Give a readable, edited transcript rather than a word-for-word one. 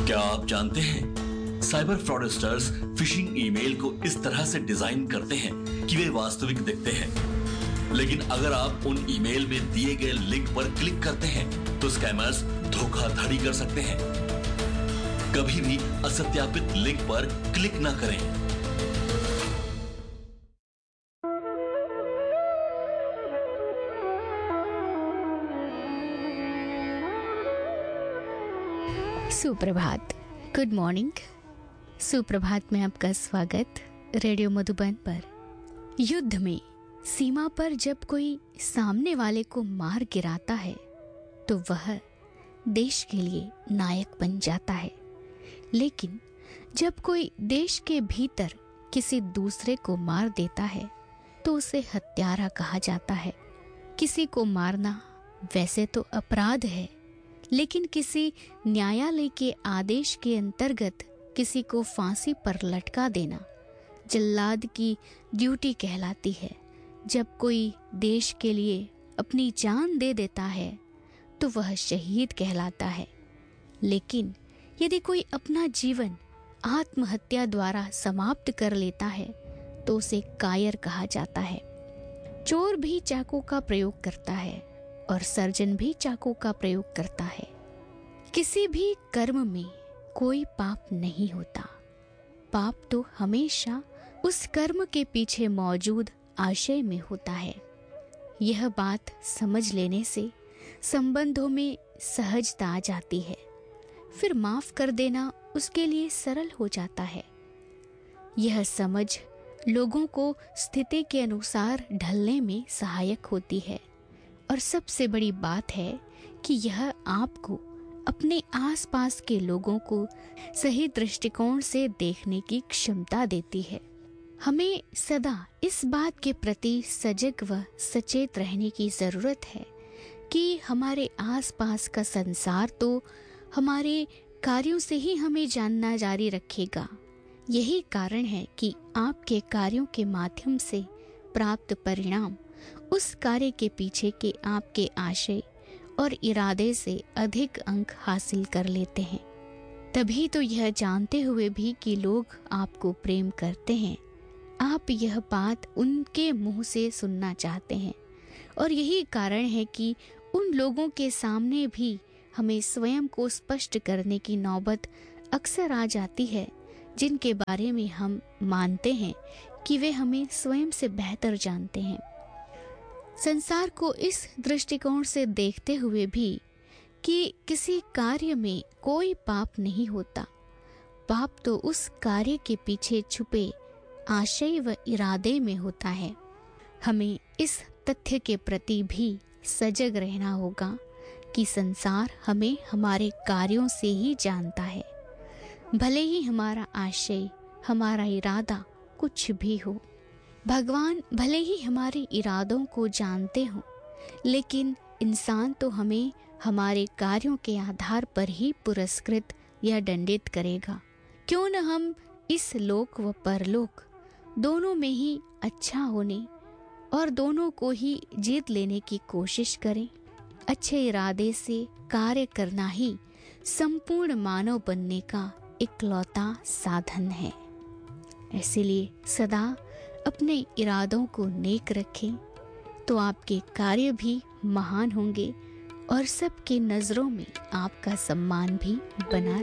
क्या आप जानते हैं साइबर फ्रॉडस्टर्स फिशिंग ईमेल को इस तरह से डिजाइन करते हैं कि वे वास्तविक दिखते हैं, लेकिन अगर आप उन ईमेल में दिए गए लिंक पर क्लिक करते हैं तो स्कैमर्स धोखाधड़ी कर सकते हैं। कभी भी असत्यापित लिंक पर क्लिक ना करें। सुप्रभात, गुड मॉर्निंग। सुप्रभात में आपका स्वागत रेडियो मधुबन पर। युद्ध में सीमा पर जब कोई सामने वाले को मार गिराता है तो वह देश के लिए नायक बन जाता है, लेकिन जब कोई देश के भीतर किसी दूसरे को मार देता है तो उसे हत्यारा कहा जाता है। किसी को मारना वैसे तो अपराध है, लेकिन किसी न्यायालय के आदेश के अंतर्गत किसी को फांसी पर लटका देना जल्लाद की ड्यूटी कहलाती है। जब कोई देश के लिए अपनी जान दे देता है तो वह शहीद कहलाता है, लेकिन यदि कोई अपना जीवन आत्महत्या द्वारा समाप्त कर लेता है तो उसे कायर कहा जाता है। चोर भी चाकू का प्रयोग करता है और सर्जन भी चाकू का प्रयोग करता है। किसी भी कर्म में कोई पाप नहीं होता। पाप तो हमेशा उस कर्म के पीछे मौजूद आशय में होता है। यह बात समझ लेने से संबंधों में सहजता आ जाती है, फिर माफ कर देना उसके लिए सरल हो जाता है। यह समझ लोगों को स्थिति के अनुसार ढलने में सहायक होती है, और सबसे बड़ी बात है कि यह आपको अपने आसपास के लोगों को सही दृष्टिकोण से देखने की क्षमता देती है। हमें सदा इस बात के प्रति सजग व सचेत रहने की जरूरत है कि हमारे आसपास का संसार तो हमारे कार्यों से ही हमें जानना जारी रखेगा। यही कारण है कि आपके कार्यों के माध्यम से प्राप्त परिणाम उस कार्य के पीछे के आपके आशय और इरादे से अधिक अंक हासिल कर लेते हैं। तभी तो यह जानते हुए भी कि लोग आपको प्रेम करते हैं, आप यह बात उनके मुंह से सुनना चाहते हैं। और यही कारण है कि उन लोगों के सामने भी हमें स्वयं को स्पष्ट करने की नौबत अक्सर आ जाती है, जिनके बारे में हम मानते हैं कि वे हमें स्वयं से बेहतर जानते हैं। संसार को इस दृष्टिकोण से देखते हुए भी कि किसी कार्य में कोई पाप नहीं होता। पाप तो उस कार्य के पीछे छुपे आशय व इरादे में होता है। हमें इस तथ्य के प्रति भी सजग रहना होगा कि संसार हमें हमारे कार्यों से ही जानता है, भले ही हमारा आशय, हमारा इरादा कुछ भी हो। भगवान भले ही हमारे इरादों को जानते हों, लेकिन इंसान तो हमें हमारे कार्यों के आधार पर ही पुरस्कृत या दंडित करेगा। क्यों न हम इस लोक व परलोक दोनों में ही अच्छा होने और दोनों को ही जीत लेने की कोशिश करें। अच्छे इरादे से कार्य करना ही संपूर्ण मानव बनने का इकलौता साधन है। इसीलिए सदा अपने इरादों को नेक रखें तो आपके कार्य भी महान होंगे और सबके नजरों में आपका सम्मान भी बना